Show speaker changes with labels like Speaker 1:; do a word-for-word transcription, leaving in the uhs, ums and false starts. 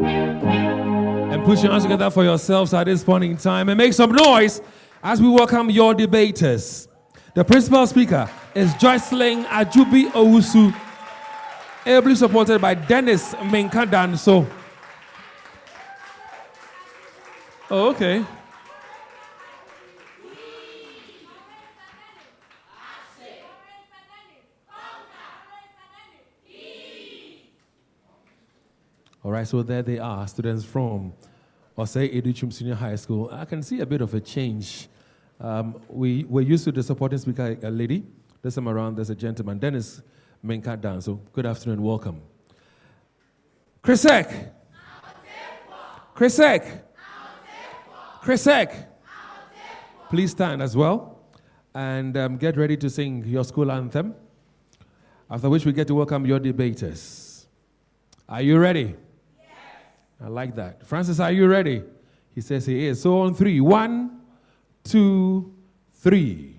Speaker 1: And put your hands together for yourselves at this point in time and make some noise as we welcome your debaters. The principal speaker is Joycelyn Ajubi Owusu, ably supported by Dennis Menkadan. So, oh, okay. All right, so there they are, students from Osei Educhum Senior High School. I can see a bit of a change. Um, we were used to the supporting speaker, a lady. This time around, there's a gentleman, Dennis Menkadan. So, good afternoon, welcome. Chrisek. Chrisek. Chrisek. Please stand as well and um, get ready to sing your school anthem. After which we get to welcome your debaters. Are you ready? I like that. Francis, are you ready? He says he is. So on three. One, two, three.